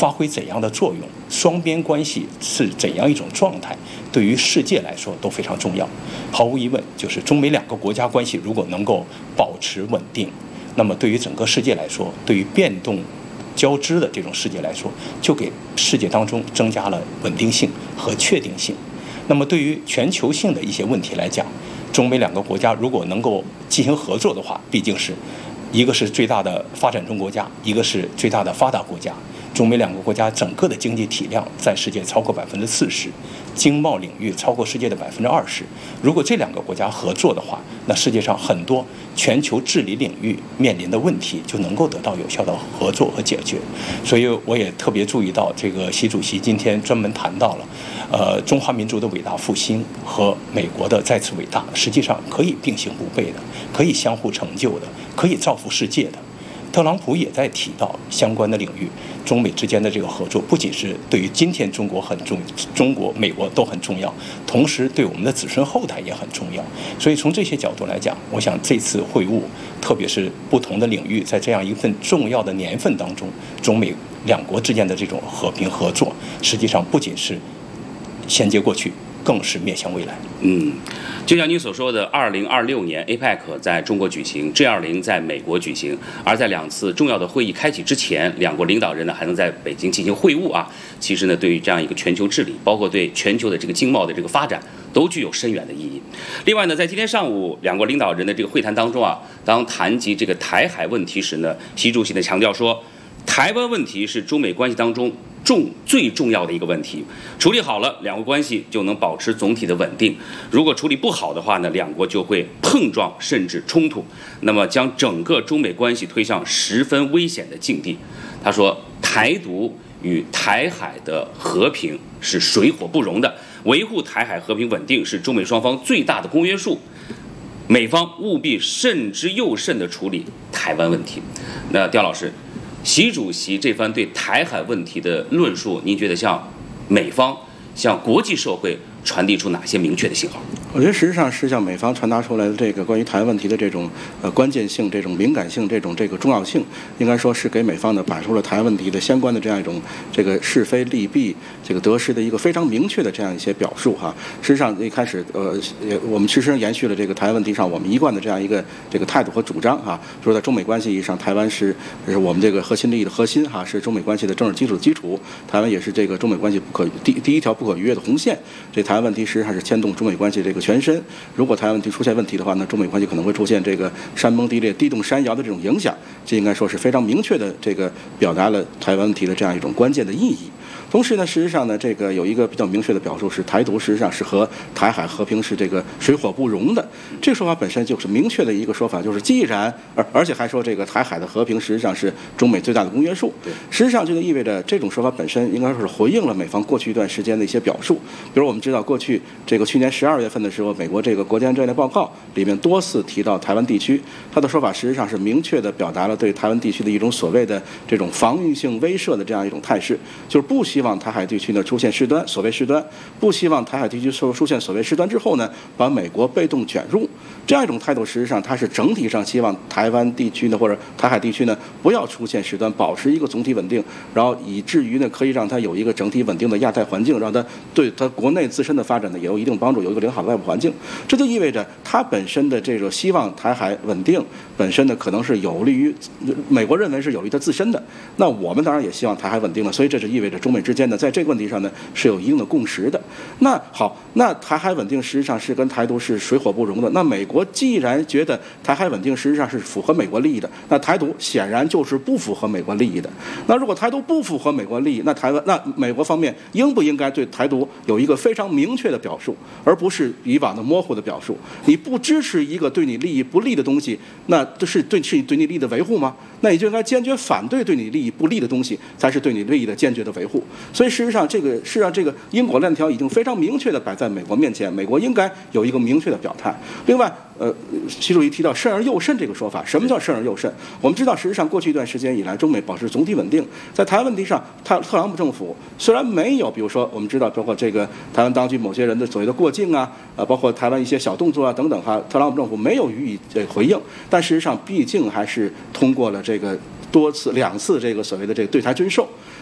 发挥怎样的作用，双边关系是怎样一种状态，对于世界来说都非常重要。毫无疑问，就是中美两个国家关系如果能够保持稳定，那么对于整个世界来说，对于变动交织的这种世界来说，就给世界当中增加了稳定性和确定性。那么对于全球性的一些问题来讲，中美两个国家如果能够进行合作的话，毕竟是一个是最大的发展中国家，一个是最大的发达国家。中美两个国家整个的经济体量在世界超过40%，经贸领域超过世界的20%。如果这两个国家合作的话，那世界上很多全球治理领域面临的问题就能够得到有效的合作和解决。所以我也特别注意到，这个习主席今天专门谈到了，中华民族的伟大复兴和美国的再次伟大，实际上可以并行不悖的，可以相互成就的，可以造福世界的。特朗普也在提到相关的领域，中美之间的这个合作不仅是对于今天中国很重要，中国、美国都很重要，同时对我们的子孙后代也很重要。所以从这些角度来讲，我想这次会晤，特别是不同的领域，在这样一份重要的年份当中，中美两国之间的这种和平合作，实际上不仅是衔接过去，更是面向未来。 就像您所说的，2026年 APEC 在中国举行 ，G20 在美国举行，而在两次重要的会议开启之前，两国领导人呢还能在北京进行会晤啊。其实呢，对于这样一个全球治理，包括对全球的这个经贸的这个发展，都具有深远的意义。另外呢，在今天上午两国领导人的这个会谈当中啊，当谈及这个台海问题时呢，习主席呢强调说，台湾问题是中美关系当中最重要的一个问题，处理好了，两国关系就能保持总体的稳定。如果处理不好的话呢，两国就会碰撞甚至冲突，那么将整个中美关系推向十分危险的境地。他说，台独与台海的和平是水火不容的，维护台海和平稳定是中美双方最大的公约数。美方务必慎之又慎地处理台湾问题。那刁老师，习主席这番对台海问题的论述，您觉得向美方、向国际社会传递出哪些明确的信号？ 我觉得实际上是向美方传达出来的这个关于台湾问题的这种关键性、这种敏感性、这个重要性，应该说是给美方呢摆出了台湾问题的相关的这样一种这个是非利弊、这个得失的一个非常明确的这样一些表述哈。实际上一开始我们其实延续了这个台湾问题上我们一贯的这样一个这个态度和主张哈，说在中美关系意义上，台湾是我们这个核心利益的核心哈，是中美关系的政治基础的基础，台湾也是这个中美关系第一条不可逾越的红线。这台湾问题实际上是牵动中美关系这个全身。如果台湾问题出现问题的话呢，中美关系可能会出现这个山崩地裂、地动山摇的这种影响。这应该说是非常明确的这个表达了台湾问题的这样一种关键的意义。同时呢，事实上呢，这个有一个比较明确的表述是，台独实际上是和台海和平是这个水火不容的。这个说法本身就是明确的一个说法，就是既然而且还说这个台海的和平实际上是中美最大的公约数。实际上这就意味着这种说法本身应该说是回应了美方过去一段时间的一些表述。比如我们知道，过去这个去年12月份的时候，美国这个国家安全战略报告里面多次提到台湾地区，他的说法实际上是明确的表达了对台湾地区的一种所谓的这种防御性威慑的这样一种态势，就是不希望台海地区呢出现事端，所谓事端，不希望台海地区出现所谓事端之后呢，把美国被动卷入。这样一种态度，实际上它是整体上希望台湾地区呢或者台海地区呢不要出现事端，保持一个总体稳定，然后以至于呢可以让它有一个整体稳定的亚太环境，让它对它国内自身的发展呢也有一定帮助，有一个良好的外部环境。这就意味着它本身的这个希望台海稳定本身呢可能是有利于美国认为是有利于它自身的，那我们当然也希望台海稳定了，所以这就意味着中美之间呢在这个问题上呢是有一定的共识的。那好，那台海稳定实际上是跟台独是水火不容的。那美国既然觉得台海稳定实际上是符合美国利益的，那台独显然就是不符合美国利益的。那如果台独不符合美国利益，那美国方面应不应该对台独有一个非常明确的表述，而不是以往的模糊的表述？你不支持一个对你利益不利的东西，那这是对你利益的维护吗？那你就应该坚决反对对你利益不利的东西，才是对你利益的坚决的维护。所以事实上这个因果链条已经非常明确的摆在美国面前，美国应该有一个明确的表态。另外习主席提到慎而又慎这个说法，什么叫慎而又慎？我们知道，实际上过去一段时间以来，中美保持总体稳定。在台湾问题上，特朗普政府虽然没有，比如说我们知道，包括这个台湾当局某些人的所谓的过境啊，包括台湾一些小动作啊等等哈，特朗普政府没有予以回应，但事实上毕竟还是通过了这个2次这个所谓的这个对台军售。